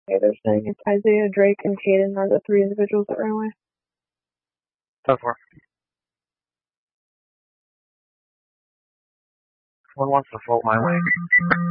Okay, they're saying it's Isaiah, Drake, and Caden are the three individuals that ran away. So far. Someone wants to float my way.